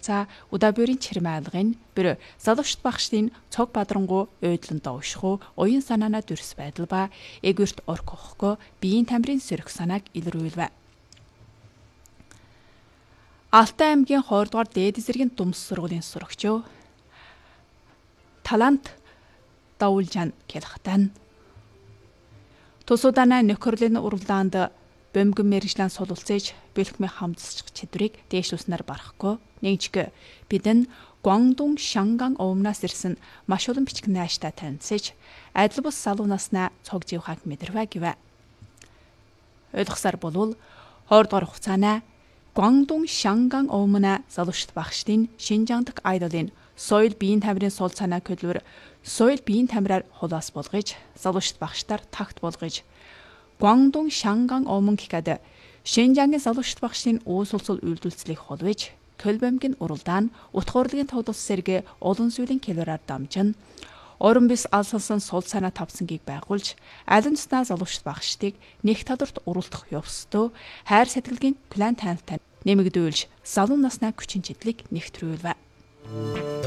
суралцаа удаа бүрийн чирмайлгын бүр залуучт багштын цог бадрангуу ойдлон доошхоо уян санаана дүрс байдал ба эгүрт оркохго биеийн тамирын сөрөг санааг илрүүлвэ. Алтай аймгийн 2 дугаар дээд зэргийн думс сургуулийн сурагчөө талант давулжан келхтан тусуудана нөхөрлөлийн уралдаанд бөмбөгөн мэрэгжлэн сулулцээж бэлхмэ хамдсч чадварыг дээшлүүлснээр барахгүй нэгжгэ бидэн Гуандун Шанган овмнаас ирсэн маш олон бичиг нааштай танилцж адил бус салуунаснаа цог живхаг мэдэрвэ гэвэ. Ойлгосоор болвол 20 дугаар хугацаанаа Гуандун Шанган овмна залуучт багштын Шинжаан дахь айдолын соёл биеийн тамирын сул санаа хөдөлмөр соёл биеийн тамираар хулаас болгож залуучт багштаар тагт болгож Гуандун Шанган овмон гэхэд Шинжаангийн залуучт багштын уус улсул үйлдвэрлэлийг холвэж Көлбөмбөгийн уралдаан утгуурлагын тоглолт сэргэ олон зүйлийн келораар дамжин орон бис алсалсан сул санаа тавцангийг байгуулж аль нэснаа залуучт багштыг нэг таларт уралдах ёстой хайр сэтгэлгийн план танилтаа нэмэгдүүлж залуу наснаа хүчин чиглэлийг нэвтрүүлвэ.